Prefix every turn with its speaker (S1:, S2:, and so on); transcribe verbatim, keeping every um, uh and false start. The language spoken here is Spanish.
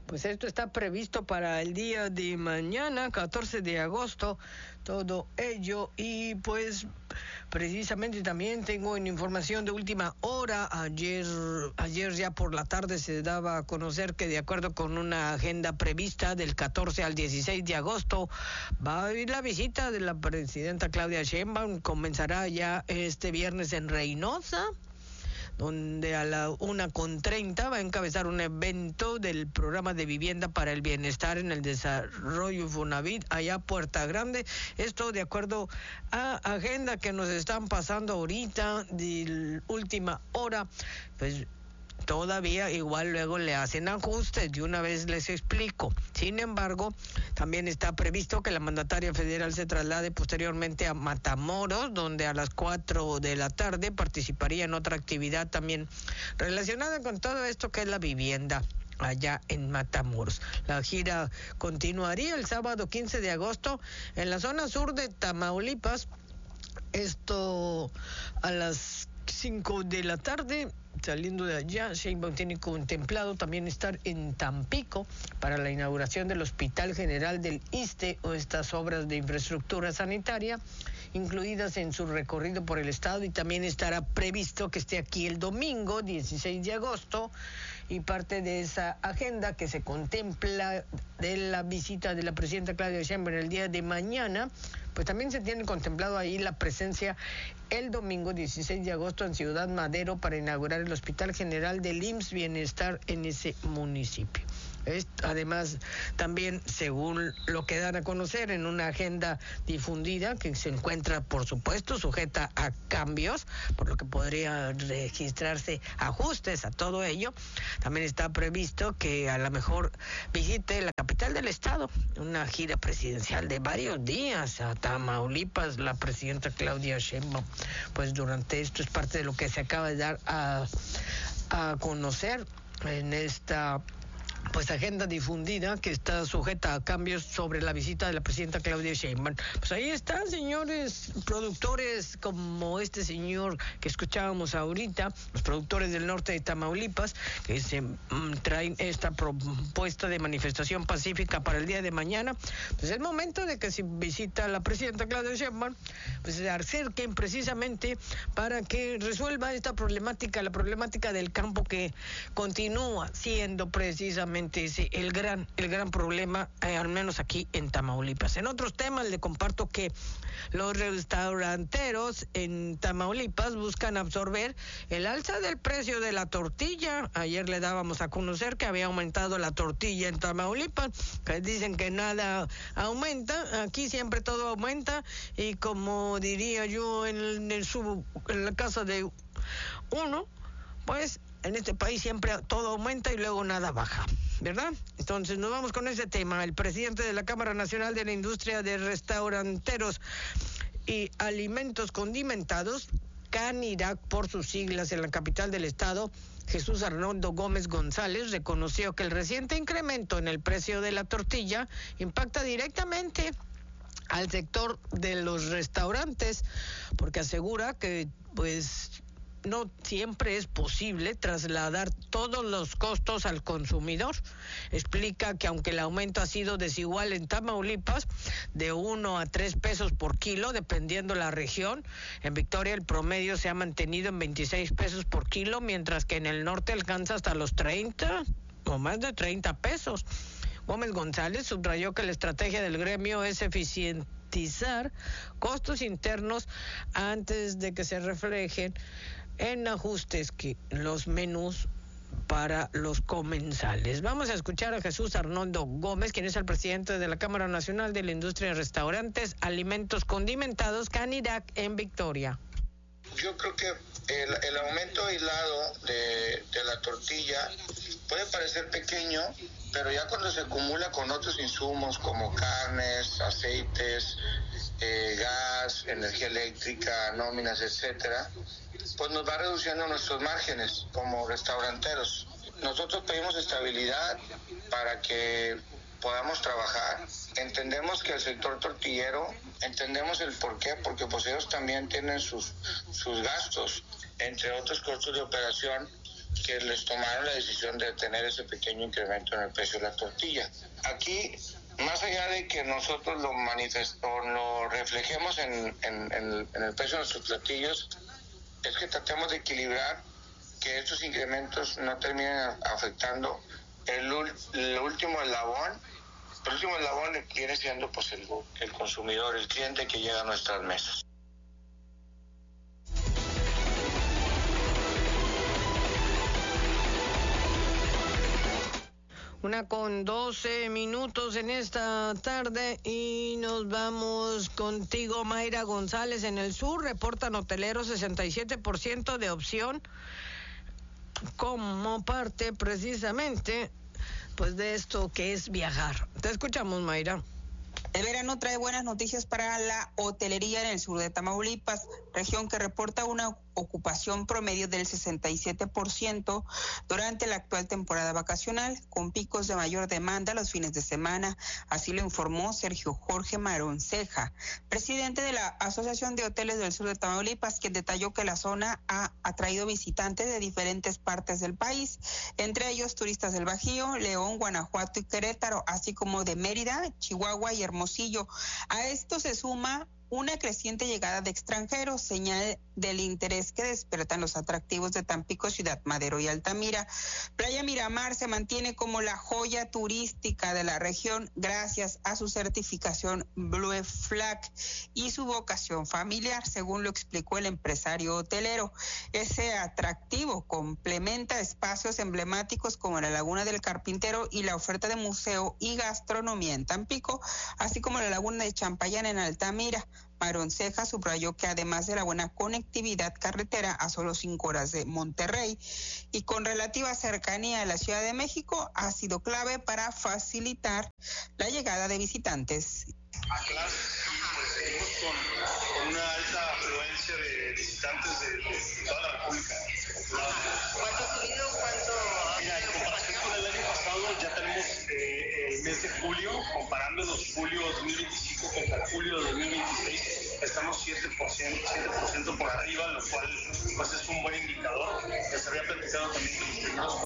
S1: Pues esto está previsto para el día de mañana, catorce de agosto, todo ello. Y pues precisamente también tengo en información de última hora, ayer, ayer ya por la tarde se daba a conocer que de acuerdo con una agenda prevista del catorce al dieciséis de agosto, va a haber la visita de la presidenta Claudia Sheinbaum, comenzará ya este viernes en Reynosa, donde a la una con treinta va a encabezar un evento del programa de vivienda para el bienestar en el desarrollo Infonavit allá Puerta Grande. Esto de acuerdo a agenda que nos están pasando ahorita de última hora. Pues todavía igual luego le hacen ajustes, de una vez les explico. Sin embargo, también está previsto que la mandataria federal se traslade posteriormente a Matamoros, donde a las cuatro de la tarde participaría en otra actividad también relacionada con todo esto que es la vivienda allá en Matamoros. La gira continuaría el sábado quince de agosto en la zona sur de Tamaulipas, esto a las cinco de la tarde. Saliendo de allá, Sheinbaum tiene contemplado también estar en Tampico para la inauguración del Hospital General del ISSSTE o estas obras de infraestructura sanitaria incluidas en su recorrido por el estado, y también estará previsto que esté aquí el domingo dieciséis de agosto, y parte de esa agenda que se contempla de la visita de la presidenta Claudia Sheinbaum el día de mañana, pues también se tiene contemplado ahí la presencia el domingo dieciséis de agosto en Ciudad Madero para inaugurar el Hospital General del I M S S Bienestar en ese municipio. Además, también, según lo que dan a conocer en una agenda difundida, que se encuentra, por supuesto, sujeta a cambios, por lo que podría registrarse ajustes a todo ello, también está previsto que a lo mejor visite la capital del estado, una gira presidencial de varios días a Tamaulipas, la presidenta Claudia Sheinbaum. Pues durante esto es parte de lo que se acaba de dar a, a conocer en esta pues agenda difundida que está sujeta a cambios sobre la visita de la presidenta Claudia Sheinbaum. Pues ahí están, señores productores como este señor que escuchábamos ahorita, los productores del norte de Tamaulipas, que se mm, traen esta propuesta de manifestación pacífica para el día de mañana. Pues es momento de que si visita la presidenta Claudia Sheinbaum, pues se acerquen precisamente para que resuelva esta problemática, la problemática del campo, que continúa siendo precisamente ese el gran el gran problema, eh, al menos aquí en Tamaulipas. En otros temas le comparto que los restauranteros en Tamaulipas buscan absorber el alza del precio de la tortilla. Ayer le dábamos a conocer que había aumentado la tortilla en Tamaulipas, que dicen que nada aumenta, aquí siempre todo aumenta, y como diría yo en, el sub, en la casa de uno, pues en este país siempre todo aumenta y luego nada baja, ¿verdad? Entonces nos vamos con ese tema. El presidente de la Cámara Nacional de la Industria de Restauranteros y Alimentos Condimentados, CANIRAC por sus siglas, en la capital del estado, Jesús Arnoldo Gómez González, reconoció que el reciente incremento en el precio de la tortilla impacta directamente al sector de los restaurantes, porque asegura que pues no siempre es posible trasladar todos los costos al consumidor. Explica que aunque el aumento ha sido desigual en Tamaulipas, de uno a tres pesos por kilo, dependiendo la región, en Victoria el promedio se ha mantenido en veintiséis pesos por kilo, mientras que en el norte alcanza hasta los treinta o más de treinta pesos. Gómez González subrayó que la estrategia del gremio es eficientizar costos internos antes de que se reflejen en ajustes que los menús para los comensales. Vamos a escuchar a Jesús Arnoldo Gómez, quien es el presidente de la Cámara Nacional de la Industria de Restaurantes, Alimentos Condimentados, CANIRAC, en Victoria.
S2: Yo creo que el, el aumento aislado de, de la tortilla puede parecer pequeño, pero ya cuando se acumula con otros insumos como carnes, aceites, eh, gas, energía eléctrica, nóminas, etcétera, pues nos va reduciendo nuestros márgenes como restauranteros. Nosotros pedimos estabilidad para que podamos trabajar. Entendemos que el sector tortillero, entendemos el por qué, porque pues ellos también tienen sus, sus gastos, entre otros costos de operación, que les tomaron la decisión de tener ese pequeño incremento en el precio de la tortilla. Aquí, más allá de que nosotros lo manifestamos, lo reflejemos en, en, en, en el precio de nuestros platillos, es que tratemos de equilibrar que estos incrementos no terminen afectando el, el último eslabón. El último eslabón viene siendo pues el, el consumidor, el cliente que llega a nuestras mesas.
S1: Una con doce minutos en esta tarde y nos vamos contigo, Mayra González. En el sur reportan hoteleros sesenta y siete por ciento de opción como parte precisamente pues de esto que es viajar. Te escuchamos, Mayra.
S3: El verano trae buenas noticias para la hotelería en el sur de Tamaulipas, región que reporta una ocupación promedio del sesenta y siete por ciento durante la actual temporada vacacional, con picos de mayor demanda los fines de semana. Así lo informó Sergio Jorge Maronceja, presidente de la Asociación de Hoteles del Sur de Tamaulipas, quien detalló que la zona ha atraído visitantes de diferentes partes del país, entre ellos turistas del Bajío, León, Guanajuato y Querétaro, así como de Mérida, Chihuahua y Hermosillo. A esto se suma una creciente llegada de extranjeros, señal del interés que despertan los atractivos de Tampico, Ciudad Madero y Altamira. Playa Miramar se mantiene como la joya turística de la región gracias a su certificación Blue Flag y su vocación familiar, según lo explicó el empresario hotelero. Ese atractivo complementa espacios emblemáticos como la Laguna del Carpintero y la oferta de museo y gastronomía en Tampico, así como la Laguna de Champayán en Altamira. Maronceja subrayó que además de la buena conectividad carretera a solo cinco horas de Monterrey y con relativa cercanía a la Ciudad de México, ha sido clave para facilitar la llegada de visitantes.
S4: Atlas, seguimos con, con una alta afluencia de visitantes de, de toda la República.
S3: ¿Cuánto ha subido? ¿Cuánto?
S4: Mira, en comparación con el año pasado, ya tenemos eh, el mes de julio, comparándonos julio dos mil veinticinco contra julio dos mil veintiséis, estamos siete por ciento por arriba, lo cual pues es un buen indicador. Les había platicado también que los primeros